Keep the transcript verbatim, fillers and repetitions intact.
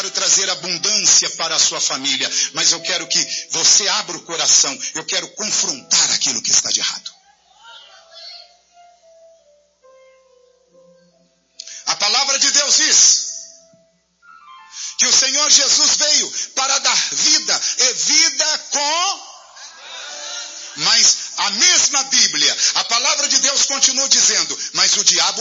quero trazer abundância para a sua família, mas eu quero que você abra o coração, eu quero confrontar aquilo que está de errado. A palavra de Deus diz que o Senhor Jesus veio para dar vida e vida com... Mas a mesma Bíblia, a palavra de Deus continua dizendo, mas o diabo